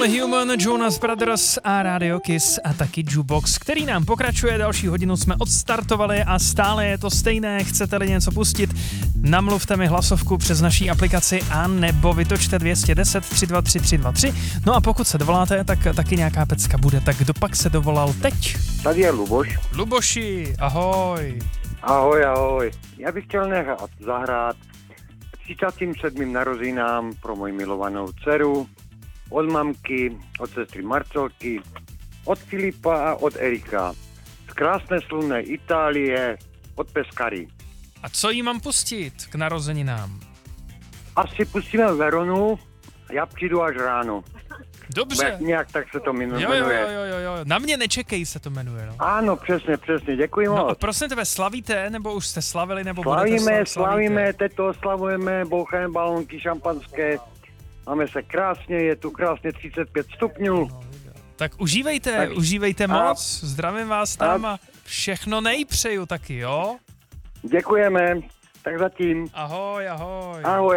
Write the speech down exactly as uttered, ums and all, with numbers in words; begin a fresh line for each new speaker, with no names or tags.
John Human, Jonas Brothers a Radio Kiss a taky Jukebox, který nám pokračuje. Další hodinu jsme odstartovali a stále je to stejné. Chcete-li něco pustit, namluvte mi hlasovku přes naší aplikaci a nebo vytočte dvě stě deset tři dva tři tři dva tři. No a pokud se dovoláte, tak taky nějaká pecka bude. Tak kdo pak se dovolal teď?
Tady je Luboš.
Luboši, ahoj.
Ahoj, ahoj. Já bych chtěl nechat zahrát třicátým sedmým narozeninám pro moji milovanou dceru, od mamky, od sestry Marcelky, od Filipa a od Erika. Z krásné slunné Itálie, od Pescary.
A co jí mám pustit k narozeninám?
Asi pustíme Veronu, já přijdu až ráno.
Dobře.
Nějak tak se to jmenuje.
Jo, jo, jo, jo, jo. Na mě nečekej se to jmenuje, no.
Ano, přesně, přesně, děkuji moc.
No a prosím tebe, slavíte, nebo už jste slavili, nebo
slavíme,
budete slav,
slavíme, teď to oslavujeme, boucháme balonky šampanské, máme se krásně, je tu krásně třicet pět stupňů.
No, tak užívejte,
tak,
užívejte
a,
moc, zdravím vás tam
a,
a všechno nejpřeju taky, jo?
Děkujeme, tak zatím.
Ahoj, ahoj.
Ahoj.